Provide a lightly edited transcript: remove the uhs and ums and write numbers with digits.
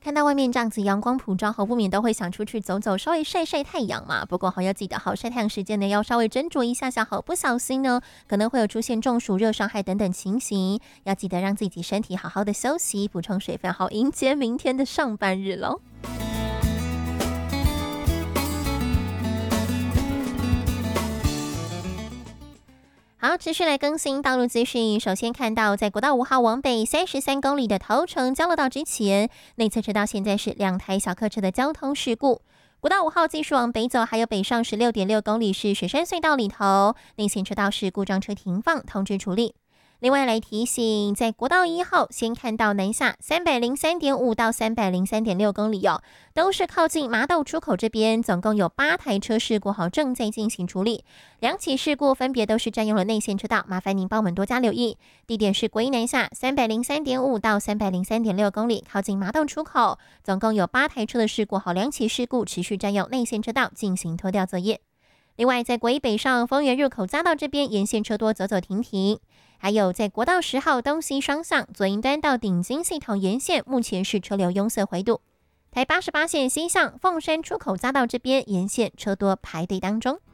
看到外面这样子阳光普照后，不免都会想出去走走，稍微晒晒太阳嘛。不过要记得好晒太阳时间呢，要稍微斟酌一下下，好不小心呢，可能会有出现中暑、热伤害等等情形。要记得让自己身体好好的休息，补充水分，好迎接明天的上班日喽。好，持续来更新道路资讯。首先看到，在国道5号往北33公里的头城交流道之前，内侧车道现在是2台小客车的交通事故。国道5号继续往北走，还有北上16.6公里是雪山隧道里头，内线车道是故障车停放，通知处理。另外来提醒，在国道1号先看到南下303.5到303.6公里哦，都是靠近麻豆出口这边，总共有8台车事故，好正在进行处理。2起事故分别都是占用了内线车道，麻烦您帮我们多加留意。地点是国一南下303.5到303.6公里，靠近麻豆出口，总共有8台车的事故，好2起事故持续占用内线车道进行拖吊作业。另外，在国一北上丰原入口匝道这边，沿线车多走走停停。还有在国道10号东西双向左营端到顶金系统沿线，目前是车流拥塞回堵。台88线西向凤山出口匝道这边沿线车多排队当中。